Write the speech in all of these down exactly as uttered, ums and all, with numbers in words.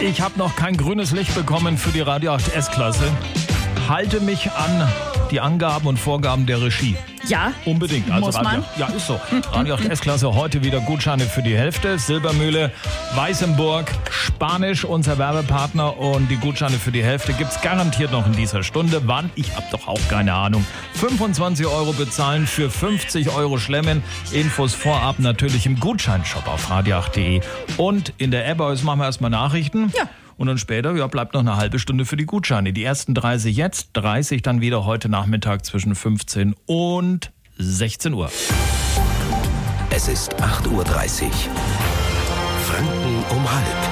Ich habe noch kein grünes Licht bekommen für die Radio acht S-Klasse. Halte mich an die Angaben und Vorgaben der Regie. Ja, unbedingt. Also muss Radio, man. Ja, ist so. Radio acht S-Klasse heute wieder Gutscheine für die Hälfte. Silbermühle, Weißenburg, Spanisch, unser Werbepartner. Und die Gutscheine für die Hälfte gibt's garantiert noch in dieser Stunde. Wann? Ich habe doch auch keine Ahnung. fünfundzwanzig Euro bezahlen für fünfzig Euro Schlemmen. Infos vorab natürlich im Gutscheinshop auf radio acht punkt de. Und in der App, aber jetzt machen wir erstmal Nachrichten. Ja. Und dann später, ja, bleibt noch eine halbe Stunde für die Gutscheine. Die ersten dreißig jetzt, dreißig dann wieder heute Nachmittag zwischen fünfzehn und sechzehn Uhr. Es ist acht Uhr dreißig. Franken um halb.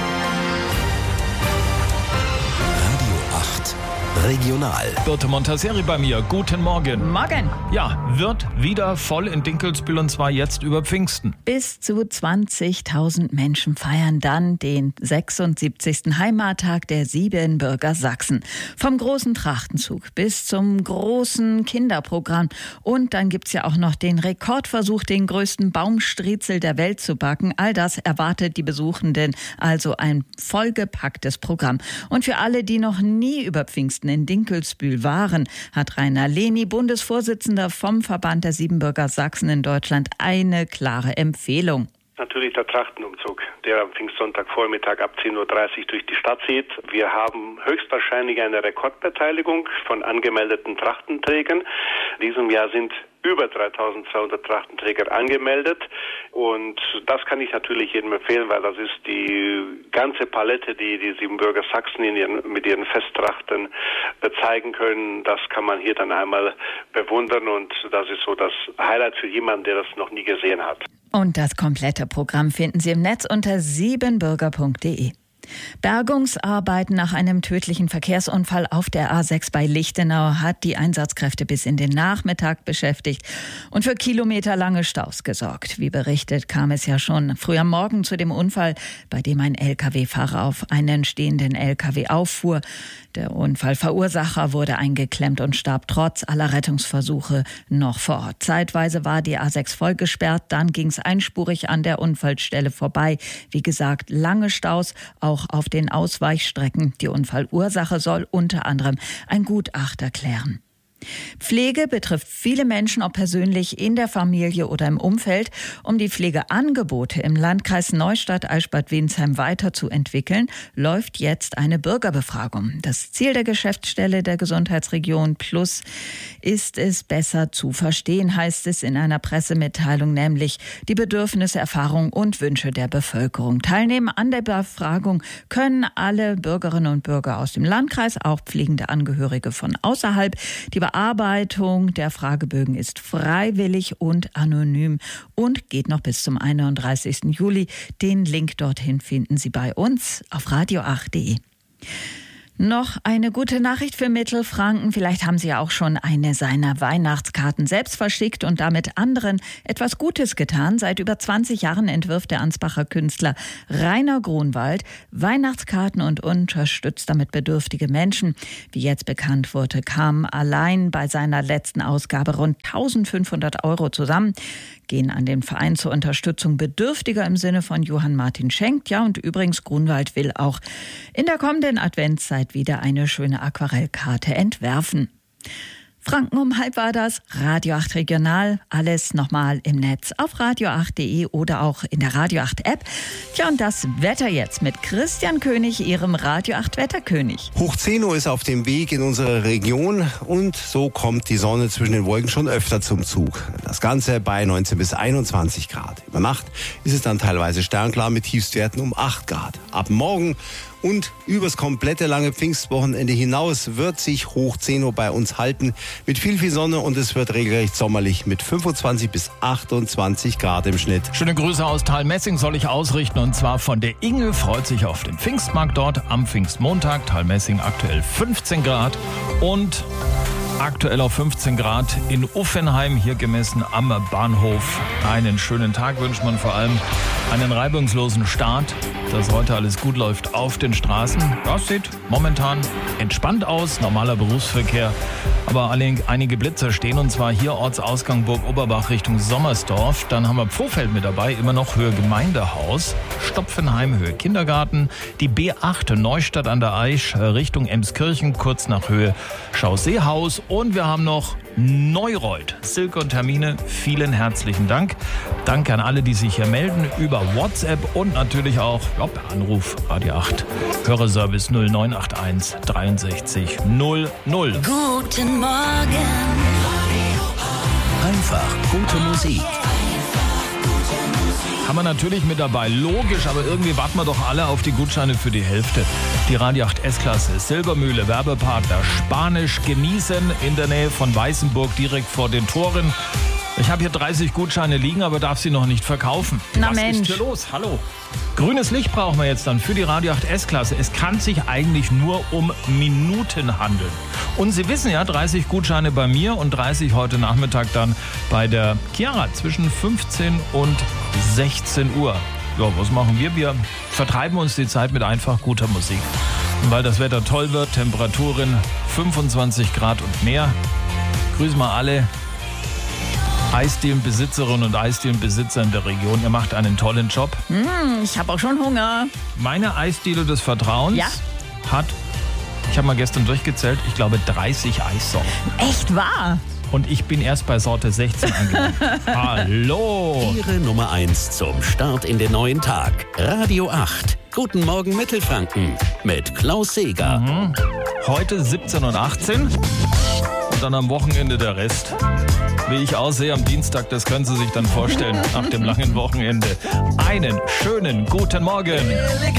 Radio acht Regional. Birte Montasseri bei mir. Guten Morgen. Morgen. Ja, wird wieder voll in Dinkelsbühl und zwar jetzt über Pfingsten. Bis zu zwanzigtausend Menschen feiern dann den sechsundsiebzigsten Heimattag der Siebenbürger Sachsen. Vom großen Trachtenzug bis zum großen Kinderprogramm. Und dann gibt's ja auch noch den Rekordversuch, den größten Baumstriezel der Welt zu backen. All das erwartet die Besuchenden, also ein vollgepacktes Programm. Und für alle, die noch nie über Pfingsten in Dinkelsbühl waren, hat Rainer Lehny, Bundesvorsitzender vom Verband der Siebenbürger Sachsen in Deutschland, eine klare Empfehlung. Natürlich der Trachtenumzug, der am Pfingstsonntagvormittag ab zehn Uhr dreißig durch die Stadt zieht. Wir haben höchstwahrscheinlich eine Rekordbeteiligung von angemeldeten Trachtenträgern. In diesem Jahr sind über dreitausendzweihundert Trachtenträger angemeldet und das kann ich natürlich jedem empfehlen, weil das ist die ganze Palette, die die Siebenbürger Sachsen in ihren, mit ihren Festtrachten zeigen können. Das kann man hier dann einmal bewundern und das ist so das Highlight für jemanden, der das noch nie gesehen hat. Und das komplette Programm finden Sie im Netz unter siebenbürger punkt de. Bergungsarbeiten nach einem tödlichen Verkehrsunfall auf der A sechs bei Lichtenau hat die Einsatzkräfte bis in den Nachmittag beschäftigt und für kilometerlange Staus gesorgt. Wie berichtet, kam es ja schon früh am Morgen zu dem Unfall, bei dem ein L K W-Fahrer auf einen stehenden L K W auffuhr. Der Unfallverursacher wurde eingeklemmt und starb trotz aller Rettungsversuche noch vor Ort. Zeitweise war die A sechs voll gesperrt, dann ging es einspurig an der Unfallstelle vorbei. Wie gesagt, lange Staus, auch auf den Ausweichstrecken. Die Unfallursache soll unter anderem ein Gutachter klären. Pflege betrifft viele Menschen, ob persönlich, in der Familie oder im Umfeld. Um die Pflegeangebote im Landkreis Neustadt-Eichsbad-Wensheim weiterzuentwickeln, läuft jetzt eine Bürgerbefragung. Das Ziel der Geschäftsstelle der Gesundheitsregion Plus ist es, besser zu verstehen, heißt es in einer Pressemitteilung, nämlich die Bedürfnisse, Erfahrungen und Wünsche der Bevölkerung. Teilnehmen an der Befragung können alle Bürgerinnen und Bürger aus dem Landkreis, auch pflegende Angehörige von außerhalb. Die Bearbeitung der Fragebögen ist freiwillig und anonym und geht noch bis zum einunddreißigsten Juli. Den Link dorthin finden Sie bei uns auf radio acht punkt de. Noch eine gute Nachricht für Mittelfranken. Vielleicht haben Sie ja auch schon eine seiner Weihnachtskarten selbst verschickt und damit anderen etwas Gutes getan. Seit über zwanzig Jahren entwirft der Ansbacher Künstler Rainer Grunwald Weihnachtskarten und unterstützt damit bedürftige Menschen. Wie jetzt bekannt wurde, kamen allein bei seiner letzten Ausgabe rund eintausendfünfhundert Euro zusammen. Gehen an den Verein zur Unterstützung Bedürftiger im Sinne von Johann Martin Schenk. Ja, und übrigens, Grunwald will auch in der kommenden Adventszeit wieder eine schöne Aquarellkarte entwerfen. Franken um halb war das, Radio acht Regional, alles nochmal im Netz auf radio acht punkt de oder auch in der Radio acht App. Tja, und das Wetter jetzt mit Christian König, Ihrem Radio acht Wetterkönig. Hoch zehn Uhr ist auf dem Weg in unsere Region und so kommt die Sonne zwischen den Wolken schon öfter zum Zug. Das Ganze bei neunzehn bis einundzwanzig Grad. Über Nacht ist es dann teilweise sternklar mit Tiefstwerten um acht Grad. Ab morgen und übers komplette lange Pfingstwochenende hinaus wird sich Hoch zehn Uhr bei uns halten mit viel, viel Sonne und es wird regelrecht sommerlich mit fünfundzwanzig bis achtundzwanzig Grad im Schnitt. Schöne Grüße aus Thalmessing soll ich ausrichten und zwar von der Inge, freut sich auf den Pfingstmarkt dort am Pfingstmontag. Thalmessing aktuell fünfzehn Grad und aktuell auf fünfzehn Grad in Uffenheim, hier gemessen am Bahnhof. Einen schönen Tag wünscht man vor allem einen reibungslosen Start, dass heute alles gut läuft auf den Straßen. Das sieht momentan entspannt aus, normaler Berufsverkehr. Aber einige Blitzer stehen, und zwar hier Ortsausgang Burg Oberbach Richtung Sommersdorf. Dann haben wir Pfofeld mit dabei, immer noch Höhe Gemeindehaus. Stopfenheim Höhe Kindergarten. Die B acht Neustadt an der Aisch Richtung Emskirchen, kurz nach Höhe Chausseehaus. Und wir haben noch Neureuth, Silke und Termine. Vielen herzlichen Dank. Danke an alle, die sich hier melden über WhatsApp und natürlich auch ja, per Anruf Radio acht. Hörerservice null neun acht eins dreiundsechzig null null. Guten Morgen. Einfach gute Musik. Haben wir natürlich mit dabei, logisch, aber irgendwie warten wir doch alle auf die Gutscheine für die Hälfte. Die Radio acht S-Klasse, Silbermühle, Werbepartner, Spanisch genießen in der Nähe von Weißenburg, direkt vor den Toren. Ich habe hier dreißig Gutscheine liegen, aber darf sie noch nicht verkaufen. Na Was Mensch. ist hier los? Hallo. Grünes Licht brauchen wir jetzt dann für die Radio acht S-Klasse. Es kann sich eigentlich nur um Minuten handeln. Und Sie wissen ja, dreißig Gutscheine bei mir und dreißig heute Nachmittag dann bei der Chiara zwischen fünfzehn und sechzehn Uhr. Ja, was machen wir? Wir vertreiben uns die Zeit mit einfach guter Musik. Und weil das Wetter toll wird, Temperaturen fünfundzwanzig Grad und mehr, grüßen wir alle Eisdielenbesitzerinnen und Eisdielenbesitzer in der Region. Ihr macht einen tollen Job. Mm, ich habe auch schon Hunger. Meine Eisdiele des Vertrauens Ja? hat, ich habe mal gestern durchgezählt, ich glaube dreißig Eissorten. Echt wahr? Und ich bin erst bei Sorte sechzehn angelangt. Hallo! Ihre Nummer eins zum Start in den neuen Tag. Radio acht. Guten Morgen Mittelfranken mit Klaus Seeger. Mhm. Heute siebzehn und achtzehn und dann am Wochenende der Rest. Wie ich aussehe am Dienstag, das können Sie sich dann vorstellen, nach dem langen Wochenende. Einen schönen guten Morgen.